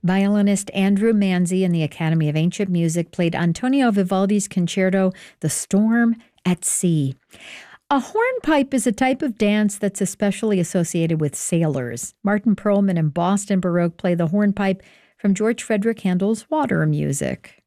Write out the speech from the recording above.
Violinist Andrew Manzi and the Academy of Ancient Music played Antonio Vivaldi's concerto, The Storm at Sea. A hornpipe is a type of dance that's especially associated with sailors. Martin Perlman and Boston Baroque play the hornpipe from George Frederick Handel's Water Music.